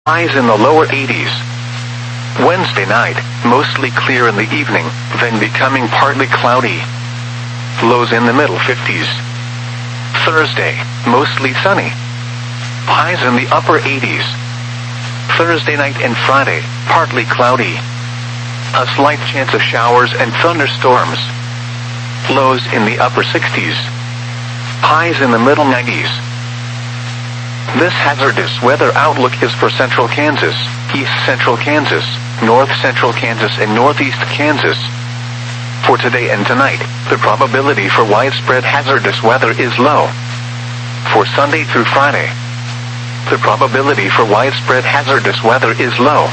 highs in the lower 80s. Wednesday night, mostly clear in the evening, then becoming partly cloudy. Lows in the middle 50s. Thursday, mostly sunny. Highs in the upper 80s. Thursday night and Friday, partly cloudy. A slight chance of showers and thunderstorms. Lows in the upper 60s. Highs in the middle 90s. This hazardous weather outlook is for central Kansas, east central Kansas, north central Kansas and northeast Kansas. For today and tonight, the probability for widespread hazardous weather is low. For Sunday through Friday, the probability for widespread hazardous weather is low.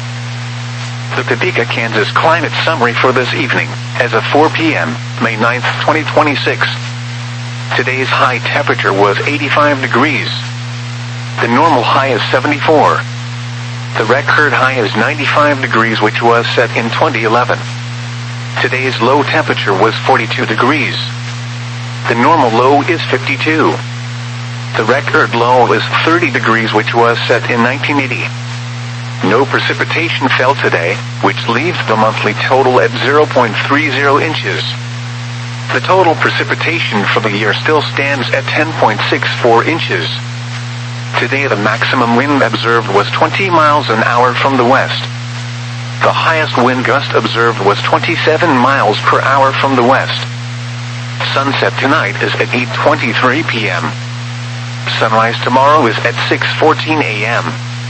The Topeka, Kansas climate summary for this evening, as of 4 p.m., May 9th, 2026. Today's high temperature was 85 degrees. The normal high is 74. The record high is 95 degrees, which was set in 2011. Today's low temperature was 42 degrees. The normal low is 52. The record low is 30 degrees, which was set in 1980. No precipitation fell today, which leaves the monthly total at 0.30 inches. The total precipitation for the year still stands at 10.64 inches. Today the maximum wind observed was 20 miles an hour from the west. The highest wind gust observed was 27 miles per hour from the west. Sunset tonight is at 8:23 p.m. Sunrise tomorrow is at 6:14 a.m.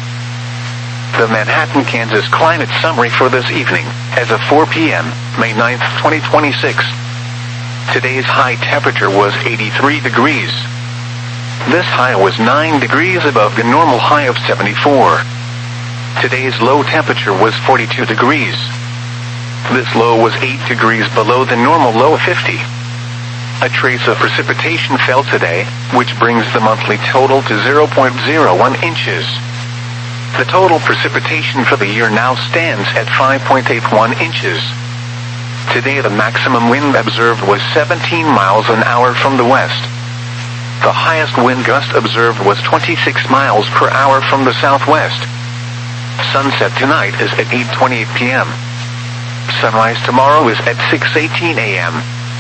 The Manhattan, Kansas climate summary for this evening, as of 4 p.m., May 9th, 2026. Today's high temperature was 83 degrees. This high was 9 degrees above the normal high of 74. Today's low temperature was 42 degrees. This low was 8 degrees below the normal low of 50. A trace of precipitation fell today, which brings the monthly total to 0.01 inches. The total precipitation for the year now stands at 5.81 inches. Today the maximum wind observed was 17 miles an hour from the west. The highest wind gust observed was 26 miles per hour from the southwest. Sunset tonight is at 8:28 p.m. Sunrise tomorrow is at 6:18 a.m.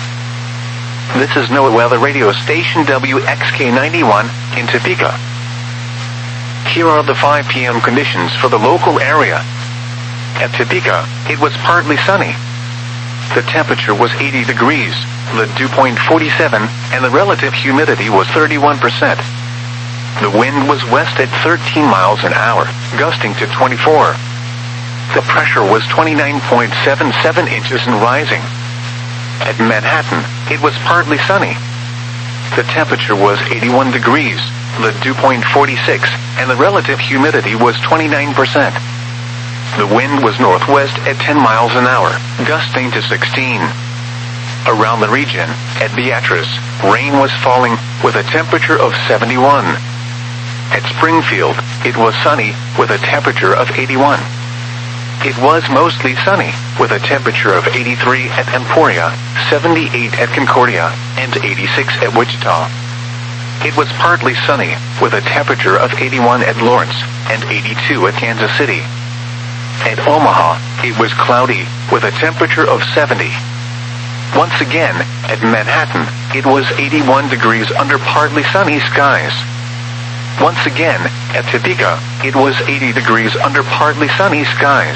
This is NOAA Weather Radio Station WXK91 in Topeka. Here are the 5 p.m. conditions for the local area. At Topeka, it was partly sunny. The temperature was 80 degrees, the dew point 47, and the relative humidity was 31%. The wind was west at 13 miles an hour, gusting to 24. The pressure was 29.77 inches and rising. At Manhattan, it was partly sunny. The temperature was 81 degrees, the dew point 46, and the relative humidity was 29%. The wind was northwest at 10 miles an hour, gusting to 16. Around the region, at Beatrice, rain was falling with a temperature of 71. At Springfield, it was sunny with a temperature of 81. It was mostly sunny with a temperature of 83 at Emporia, 78 at Concordia, and 86 at Wichita. It was partly sunny with a temperature of 81 at Lawrence and 82 at Kansas City. At Omaha, it was cloudy with a temperature of 70. Once again, at Manhattan, it was 81 degrees under partly sunny skies. Once again, at Topeka, it was 80 degrees under partly sunny skies.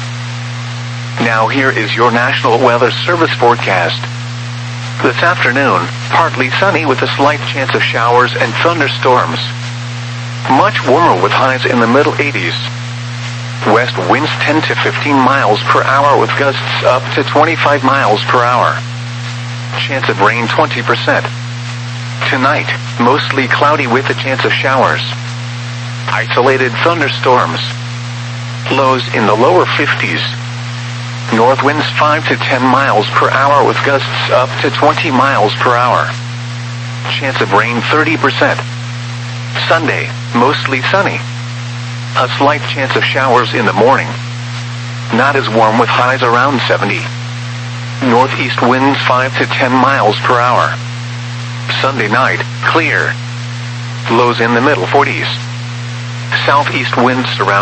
Now here is your National Weather Service forecast. This afternoon, partly sunny with a slight chance of showers and thunderstorms. Much warmer with highs in the middle 80s. West winds 10 to 15 miles per hour with gusts up to 25 miles per hour. Chance of rain 20%. Tonight, mostly cloudy with a chance of showers. Isolated thunderstorms. Lows in the lower 50s. North winds 5 to 10 miles per hour with gusts up to 20 miles per hour. Chance of rain 30%. Sunday, mostly sunny. A slight chance of showers in the morning. Not as warm with highs around 70. Northeast winds 5 to 10 miles per hour. Sunday night, clear. Lows in the middle 40s. Southeast winds around